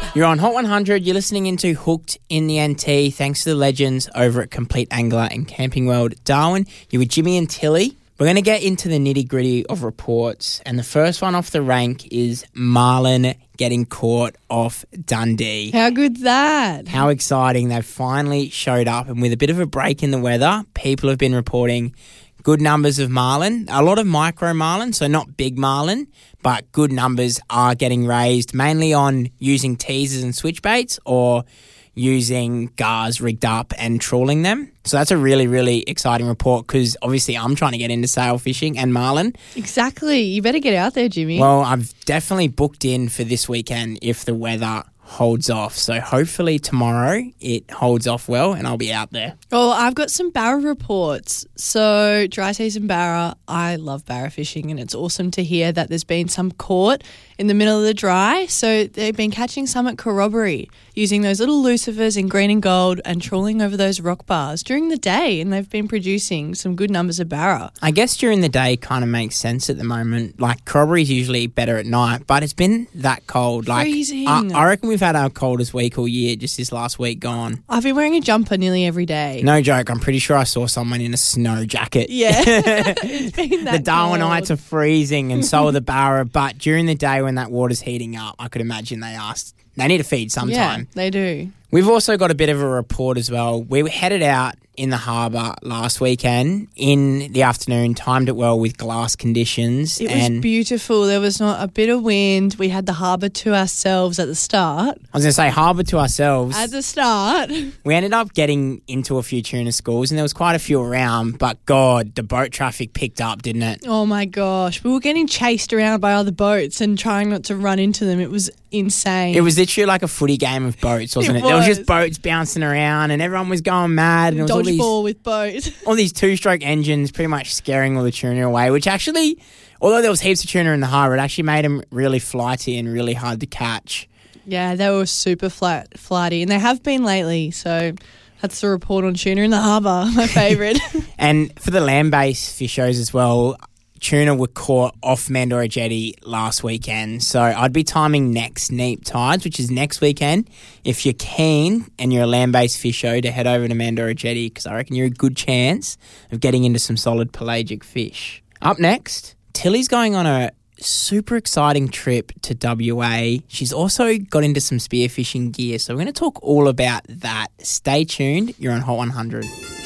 You're on Hot 100. You're listening into Hooked in the NT. Thanks to the legends over at Complete Angler and Camping World Darwin. You're with Jimmy and Tilly. We're going to get into the nitty-gritty of reports. And the first one off the rank is Marlin getting caught off Dundee. How good's that? How exciting. They've finally showed up. And with a bit of a break in the weather, people have been reporting good numbers of marlin, a lot of micro marlin, so not big marlin, but good numbers are getting raised, mainly on using teasers and switch baits or using gars rigged up and trawling them. So that's a really, really exciting report because obviously I'm trying to get into sail fishing and marlin. Exactly. You better get out there, Jimmy. Well, I've definitely booked in for this weekend if the weather holds off. So hopefully tomorrow it holds off well and I'll be out there. Oh, I've got some barra reports. So dry season barra, I love barra fishing and it's awesome to hear that there's been some caught in the middle of the dry. So they've been catching some at Corroboree using those little lucifers in green and gold and trawling over those rock bars during the day, and they've been producing some good numbers of barra. I guess during the day kind of makes sense at the moment. Like Corroboree's usually better at night, but it's been that cold. Freezing. I reckon we've had our coldest week all year just this last week gone. I've been wearing a jumper nearly every day. No joke. I'm pretty sure I saw someone in a snow jacket. Yeah. It's been that the Darwinites cold. are freezing and so are the barra, but during the day when that water's heating up, I could imagine they need to feed sometime. Yeah, they do. We've also got a bit of a report as well. We headed out in the harbour last weekend in the afternoon, timed it well with glass conditions. It was beautiful. There was not a bit of wind. We had the harbour to ourselves at the start. I was going to say harbour to ourselves. At the start. We ended up getting into a few tuna schools and there was quite a few around, but God, the boat traffic picked up, didn't it? Oh my gosh. We were getting chased around by other boats and trying not to run into them. It was insane. It was literally like a footy game of boats, wasn't it? There was just boats bouncing around and everyone was going mad. And it was dodgeball with boats. All these two-stroke engines pretty much scaring all the tuna away, which actually, although there was heaps of tuna in the harbour, it actually made them really flighty and really hard to catch. Yeah, they were super flighty, and they have been lately, so that's the report on tuna in the harbour, my favourite. And for the land-based fish shows as well, tuna were caught off Mandorra Jetty last weekend. So I'd be timing next neap tides, which is next weekend, if you're keen and you're a land-based fish show, to head over to Mandorra Jetty because I reckon you're a good chance of getting into some solid pelagic fish. Up next, Tilly's going on a super exciting trip to WA. She's also got into some spearfishing gear. So we're going to talk all about that. Stay tuned. You're on Hot 100.